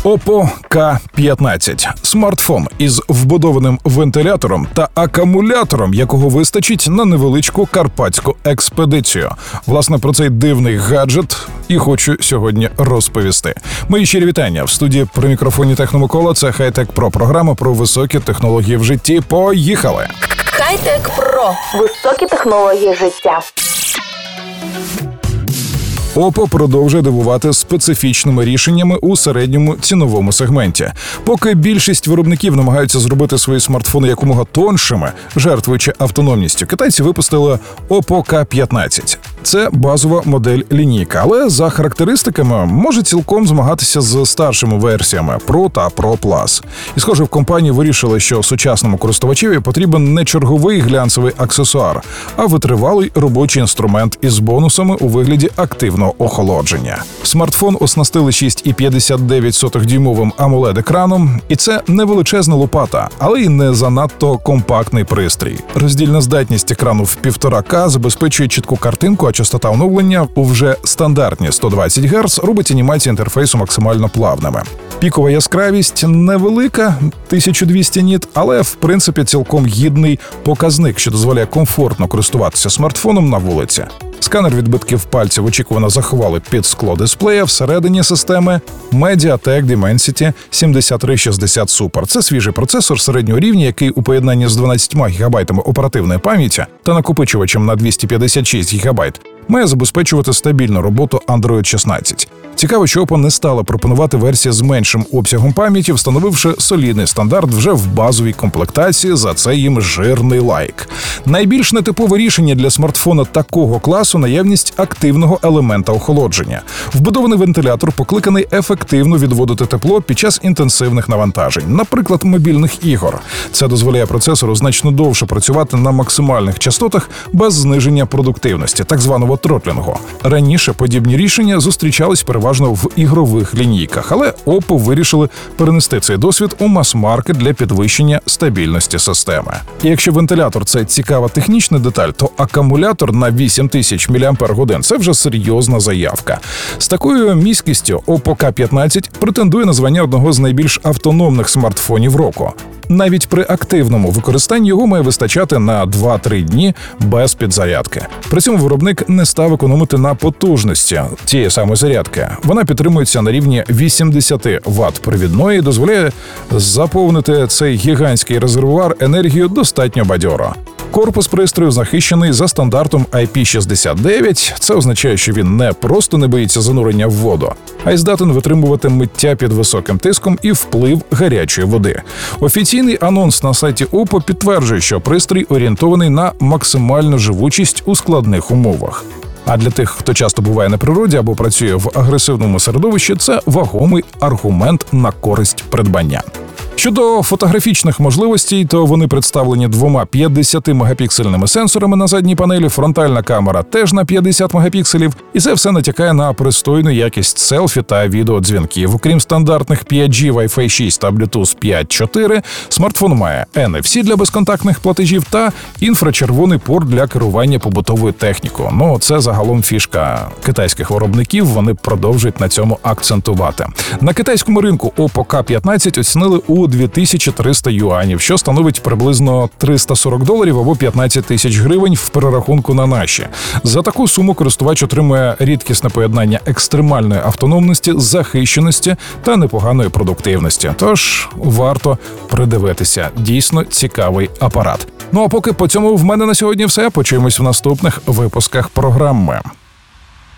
Oppo K15 – смартфон із вбудованим вентилятором та акумулятором, якого вистачить на невеличку карпатську експедицію. Власне, про цей дивний гаджет і хочу сьогодні розповісти. Мої щирі вітання. В студії при мікрофоні Техномикола. Це Хай-Тек Про, програма про високі технології в житті. Поїхали! Хай-Тек Про. Високі технології життя. Oppo продовжує дивувати специфічними рішеннями у середньому ціновому сегменті. Поки більшість виробників намагаються зробити свої смартфони якомога тоншими, жертвуючи автономністю, китайці випустили Oppo K15. Це базова модель лінійка, але за характеристиками може цілком змагатися з старшими версіями Pro та Pro Plus. І, схоже, в компанії вирішили, що сучасному користувачеві потрібен не черговий глянцевий аксесуар, а витривалий робочий інструмент із бонусами у вигляді активного охолодження. Смартфон оснастили 6,59-дюймовим AMOLED-екраном, і це не величезна лопата, але й не занадто компактний пристрій. Роздільна здатність екрану в 1,5К забезпечує чітку картинку, а частота оновлення у вже стандартні 120 Гц робить анімації інтерфейсу максимально плавними. Пікова яскравість невелика, 1200 ніт, але в принципі цілком гідний показник, що дозволяє комфортно користуватися смартфоном на вулиці. Сканер відбитків пальців очікувано заховали під скло дисплея всередині системи MediaTek Dimensity 7360 Super. Це свіжий процесор середнього рівня, який у поєднанні з 12 ГБ оперативної пам'яті та накопичувачем на 256 ГБ має забезпечувати стабільну роботу Android 16. Цікаво, що Oppo не стала пропонувати версії з меншим обсягом пам'яті, встановивши солідний стандарт вже в базовій комплектації, за це їм жирний лайк. Найбільш нетипове рішення для смартфона такого класу – наявність активного елемента охолодження. Вбудований вентилятор покликаний ефективно відводити тепло під час інтенсивних навантажень, наприклад, мобільних ігор. Це дозволяє процесору значно довше працювати на максимальних частотах без зниження продуктивності, так званого тротлінгу. Раніше подібні рішення зустрічались переважно в ігрових лінійках, але Oppo вирішили перенести цей досвід у мас-маркет для підвищення стабільності системи. І якщо вентилятор – це цікава технічна деталь, то акумулятор на 8000 мАч – це вже серйозна заявка. З такою міськістю Oppo K15 претендує на звання одного з найбільш автономних смартфонів року. Навіть при активному використанні його має вистачати на 2-3 дні без підзарядки. При цьому виробник не став економити на потужності цієї самої зарядки. Вона підтримується на рівні 80 Вт провідної і дозволяє заповнити цей гігантський резервуар енергією достатньо бадьоро. Корпус пристрою захищений за стандартом IP69. Це означає, що він не просто не боїться занурення в воду, а й здатен витримувати миття під високим тиском і вплив гарячої води. Офіційний анонс на сайті Oppo підтверджує, що пристрій орієнтований на максимальну живучість у складних умовах. А для тих, хто часто буває на природі або працює в агресивному середовищі, це вагомий аргумент на користь придбання. Щодо фотографічних можливостей, то вони представлені двома 50-мегапіксельними сенсорами на задній панелі, фронтальна камера теж на 50 мегапікселів, і це все натякає на пристойну якість селфі та відеодзвінків. Окрім стандартних 5G, Wi-Fi 6 та Bluetooth 5.4, смартфон має NFC для безконтактних платежів та інфрачервоний порт для керування побутовою технікою. Ну, це загалом фішка китайських виробників, вони продовжують на цьому акцентувати. На китайському ринку Oppo K15 оцінили у 2300 юанів, що становить приблизно $340 або 15 тисяч гривень в перерахунку на наші. За таку суму користувач отримує рідкісне поєднання екстремальної автономності, захищеності та непоганої продуктивності. Тож варто придивитися. Дійсно цікавий апарат. Ну а поки по цьому в мене на сьогодні все. Почуємось в наступних випусках програми.